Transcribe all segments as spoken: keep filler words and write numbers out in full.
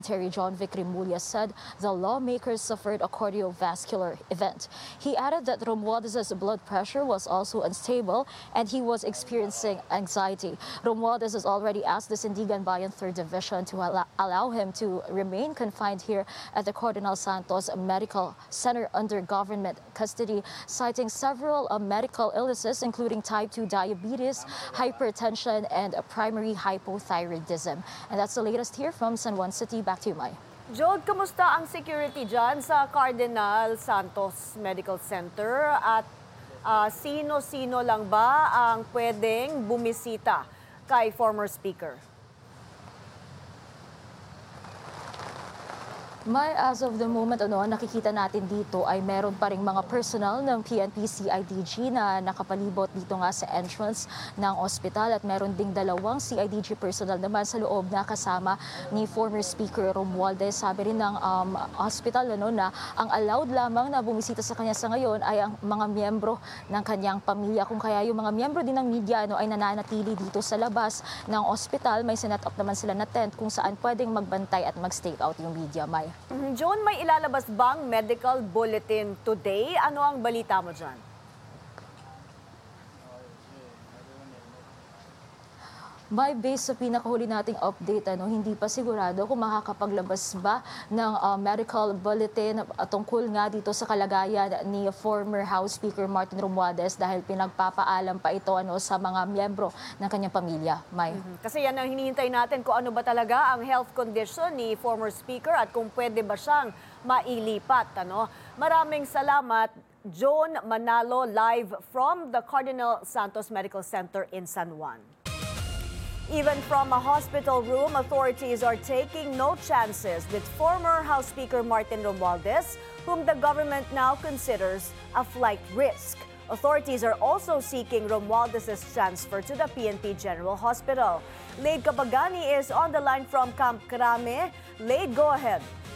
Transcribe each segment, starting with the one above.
Secretary John Vic Remulla said the lawmakers suffered a cardiovascular event. He added that Romualdez's blood pressure was also unstable and he was experiencing anxiety. Romualdez has already asked the Sandigan Bayan third Division to allow, allow him to remain confined here at the Cardinal Santos Medical Center under government custody, citing several uh, medical illnesses including type two diabetes, hypertension, and primary hypothyroidism. And that's the latest here from San Juan City. Back to you, Mai. Jod, kamusta ang security dyan sa Cardinal Santos Medical Center? At uh, sino-sino lang ba ang pwedeng bumisita kay former speaker? May as of the moment, ano, nakikita natin dito ay meron pa ring mga personnel ng P N P C I D G na nakapalibot dito nga sa entrance ng ospital at meron ding dalawang C I D G personnel naman sa loob na kasama ni former Speaker Romualdez. Sabi rin ng um, hospital ano, na ang allowed lamang na bumisita sa kanya sa ngayon ay ang mga miyembro ng kanyang pamilya. Kung kaya yung mga miyembro din ng media ano, ay nananatili dito sa labas ng ospital, may sinet up naman sila na tent kung saan pwedeng magbantay at mag-stake out yung media, May. John, may ilalabas bang medical bulletin today? Ano ang balita mo dyan? May base sa pinakahuli nating update, ano, hindi pa sigurado kung makakapaglabas ba ng uh, medical bulletin uh, tungkol nga dito sa kalagayan ni former House Speaker Martin Romualdez dahil pinagpapaalam pa ito ano, sa mga miyembro ng kanyang pamilya. May. Mm-hmm. Kasi yan ang hinihintay natin kung ano ba talaga ang health condition ni former Speaker at kung pwede ba siyang mailipat. Ano? Maraming salamat, John Manalo, live from the Cardinal Santos Medical Center in San Juan. Even from a hospital room, authorities are taking no chances with former House Speaker Martin Romualdez, whom the government now considers a flight risk. Authorities are also seeking Romualdez's transfer to the P N P General Hospital. Lade Kapagani is on the line from Camp Crame. Lade, go ahead.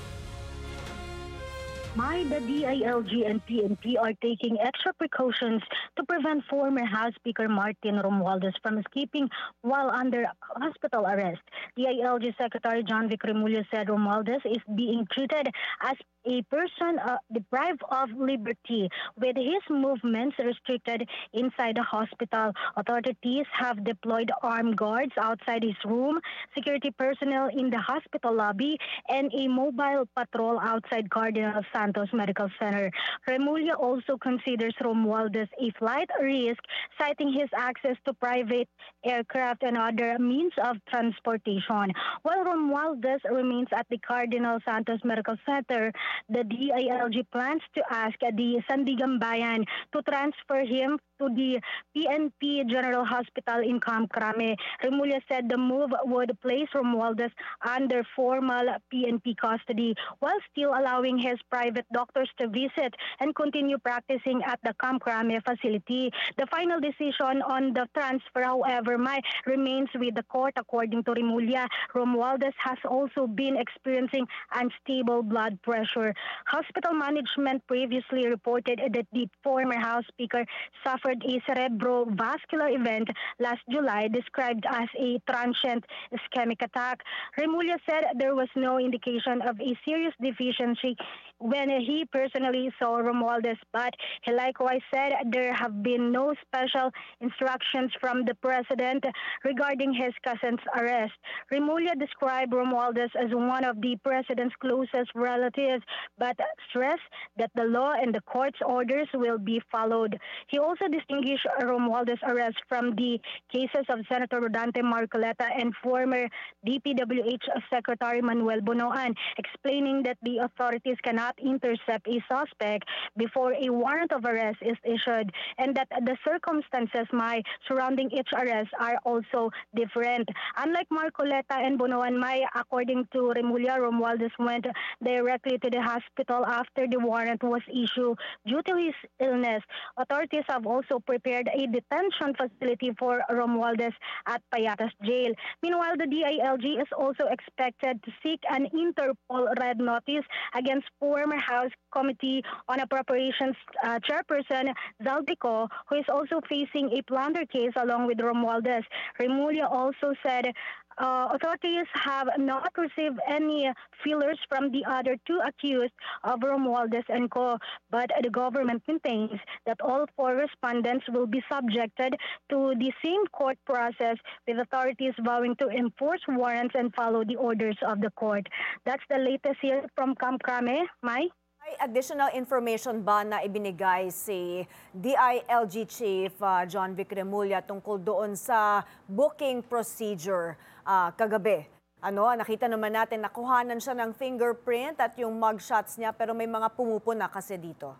May, the D I L G and P N P are taking extra precautions to prevent former House Speaker Martin Romualdez from escaping while under hospital arrest. D I L G Secretary John Vic Remulla said Romualdez is being treated as a person uh, deprived of liberty, with his movements restricted inside the hospital. Authorities have deployed armed guards outside his room, security personnel in the hospital lobby, and a mobile patrol outside Cardinal Santos Medical Center. Remulla also considers Romualdez a flight risk, citing his access to private aircraft and other means of transportation. While Romualdez remains at the Cardinal Santos Medical Center, the D I L G plans to ask the Sandigan Bayan to transfer him to the P N P General Hospital in Camp Crame. Remulla said the move would place Romualdez under formal P N P custody while still allowing his private doctors to visit and continue practicing at the Camp Crame facility. The final decision on the transfer, however, may remains with the court. According to Remulla, Romualdez has also been experiencing unstable blood pressure. Hospital management previously reported that the former House Speaker suffered a cerebrovascular event last July, described as a transient ischemic attack. Remulla said there was no indication of a serious deficiency when he personally saw Romualdez, but he likewise said there have been no special instructions from the president regarding his cousin's arrest. Remulla described Romualdez as one of the president's closest relatives, but stressed that the law and the court's orders will be followed. He also distinguished Romualdez's arrest from the cases of Senator Rodante Marcoleta and former D P W H Secretary Manuel Bonoan, explaining that the authorities cannot intercept a suspect before a warrant of arrest is issued, and that the circumstances may surrounding each arrest are also different. Unlike Marcoleta and Bonoan, May, according to Remulla, Romualdez went directly to the hospital after the warrant was issued due to his illness. Authorities have also prepared a detention facility for Romualdez at Payatas Jail. Meanwhile, the D I L G is also expected to seek an Interpol red notice against former House Committee on Appropriations uh, Chairperson Zaldico, who is also facing a plunder case along with Romualdez. Remulla also said uh, authorities have not received any feelers from the other two accused of Romualdez and Co. But the government maintains that all four respondents will be subjected to the same court process, with authorities vowing to enforce warrants and follow the orders of the court. That's the latest here from Camp Crame. Mai? May additional information ba na ibinigay si D I L G Chief uh, John Vic Remulla tungkol doon sa booking procedure uh, kagabi? Ano, nakita naman natin nakuhanan siya ng fingerprint at yung mugshots niya, pero may mga pumupuna kasi dito.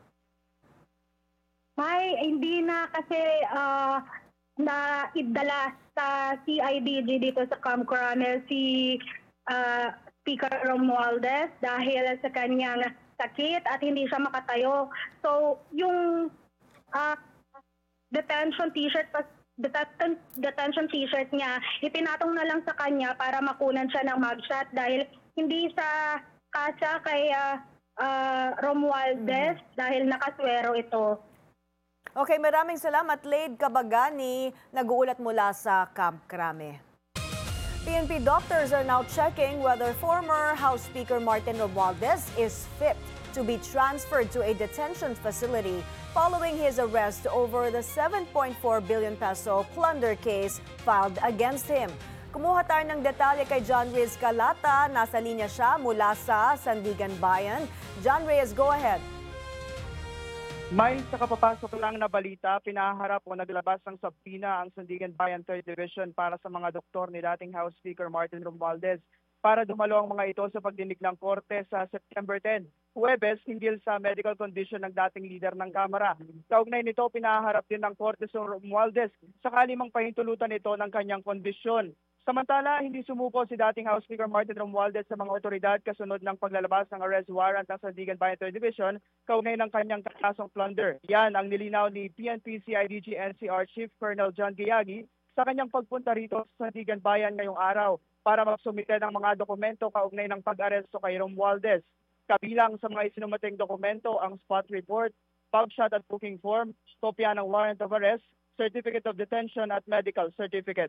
May hindi na kasi uh, na idala sa C I D G dito sa Camp Crame si uh, Speaker Romualdez dahil sa kanyang sakit at hindi siya makatayo. So, yung uh, detention t-shirt, detention, detention t-shirt niya, ipinatong na lang sa kanya para makunan siya ng mugshot dahil hindi siya kasya kay uh, uh, Romualdez mm-hmm. dahil nakaswero ito. Okay, maraming salamat, Laid Kabagani, nag-uulat mula sa Camp Crame. P N P doctors are now checking whether former House Speaker Martin Romualdez is fit to be transferred to a detention facility following his arrest over the seven point four billion peso plunder case filed against him. Kumuha tayo ng detalye kay John Reyes Calata. Nasa linya siya mula sa Sandigan Bayan. John Reyes, go ahead. May sa kapapasok lang na balita, pinaharap o naglabas ng subpoena ang Sandigan Bayan third Division para sa mga doktor ni dating House Speaker Martin Romualdez para dumalo ang mga ito sa pagdinig ng korte sa September tenth, Huwebes, hinggil sa medical condition ng dating leader ng Kamara. Kaugnay nito, pinaharap din ng korte sa Romualdez sakali mang pahintulutan ito ng kanyang kondisyon. Samantala, hindi sumuko si dating House Speaker Martin Romualdez sa mga otoridad kasunod ng paglalabas ng arrest warrant ng Sandigan Bayan third Division kaugnay ng kanyang kasong plunder. Yan ang nilinaw ni P N P C I D G N C R Chief Colonel John Gayagi sa kanyang pagpunta rito sa Sandigan Bayan ngayong araw para magsumite ng mga dokumento kaugnay ng pag-aresto kay Romualdez. Kabilang sa mga isinumating dokumento ang spot report, mugshot at booking form, kopya ng warrant of arrest, certificate of detention at medical certificate.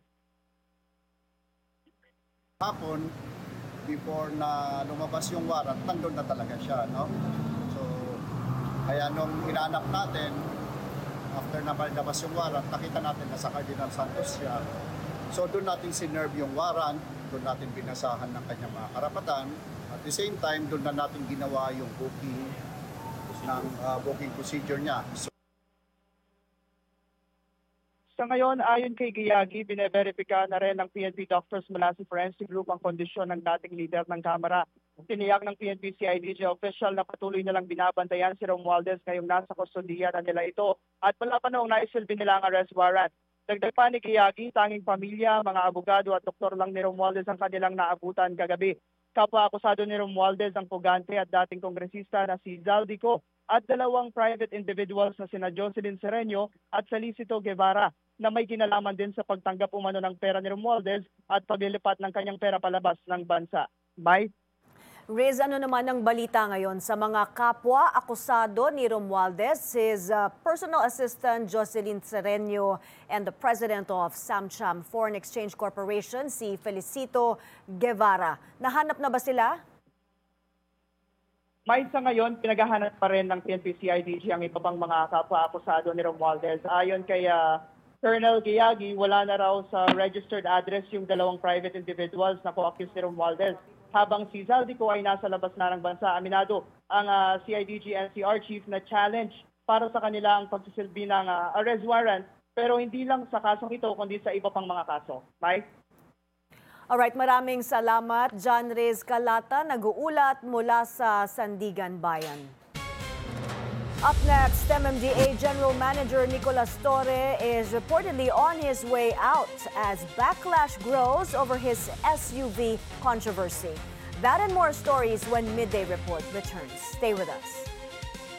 Hapon, before na lumabas yung warrant, nandun na talaga siya, no? So, kaya nung hinanap natin, after na malabas yung warrant, nakita natin na sa Cardinal Santos siya. So, doon natin sinerve yung warrant, doon natin binasahan ng kanyang mga karapatan. At the same time, doon na natin ginawa yung booking ng uh, booking procedure niya. So, Sa ngayon, ayon kay Gayagi, bineverifika na rin ng P N P doctors mula sa forensic group ang kondisyon ng dating leader ng Kamara. Tiniyak ng P N P C I D G official na patuloy nilang binabantayan si Romualdez ngayong nasa kustodiya na nila ito at wala pa noong naisilbi nila ang arrest warrant. Dagdag pa ni Gayagi, tanging pamilya, mga abogado at doktor lang ni Romualdez ang kanilang naabutan kagabi. Kapwa akusado ni Romualdez ang pugante at dating kongresista na si Zaldico at dalawang private individuals na sina Jocelyn Sereno at Felicito Guevara na may kinalaman din sa pagtanggap umano ng pera ni Romualdez at paglilipat ng kanyang pera palabas ng bansa. Bye. Riz, ano naman ang balita ngayon sa mga kapwa akusado ni Romualdez, his uh, personal assistant Jocelyn Sereno and the president of Samcham Foreign Exchange Corporation, si Felicito Guevara. Nahanap na ba sila? May sa ngayon, pinaghahanap pa rin ng P N P C I D G ang iba pang mga kapwa akusado ni Romualdez. Ayon kay uh, Colonel Gayagi, wala na raw sa registered address yung dalawang private individuals na co-accused ni Romualdez. Habang si Zaldico ay nasa labas na ng bansa, aminado ang uh, C I D G N C R chief na challenge para sa kanila ang pagsisilbi ng uh, arrest warrant, pero hindi lang sa kasong ito kundi sa iba pang mga kaso. Mike? Alright, maraming salamat. John Reyes Calata, nag-uulat mula sa Sandigan Bayan. Up next, M M D A General Manager Nicolas Torre is reportedly on his way out as backlash grows over his S U V controversy. That and more stories when Midday Report returns. Stay with us.